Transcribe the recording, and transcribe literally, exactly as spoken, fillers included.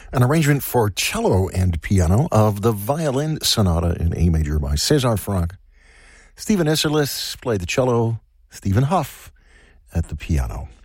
an arrangement for cello and piano of the Violin Sonata in A major by César Franck. Stephen Isserlis played the cello, Stephen Huff at the piano.